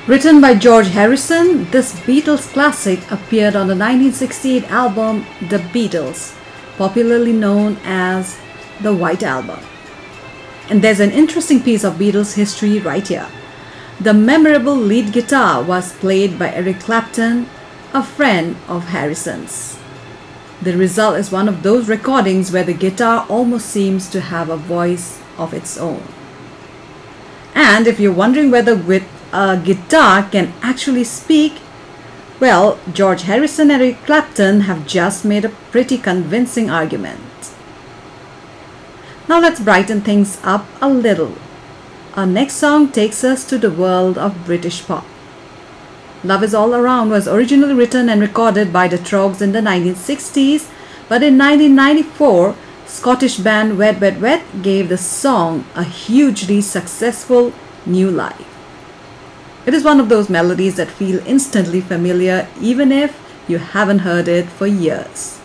Written by George Harrison, this Beatles classic appeared on the 1968 album The Beatles, popularly known as the White Album. And there's an interesting piece of Beatles history right here. The memorable lead guitar was played by Eric Clapton, a friend of Harrison's. The result is one of those recordings where the guitar almost seems to have a voice of its own. And if you're wondering whether with a guitar can actually speak, well, George Harrison and Eric Clapton have just made a pretty convincing argument. Now let's brighten things up a little. Our next song takes us to the world of British pop. Love Is All Around was originally written and recorded by the Troggs in the 1960s, but in 1994, Scottish band Wet Wet Wet gave the song a hugely successful new life. It is one of those melodies that feel instantly familiar even if you haven't heard it for years.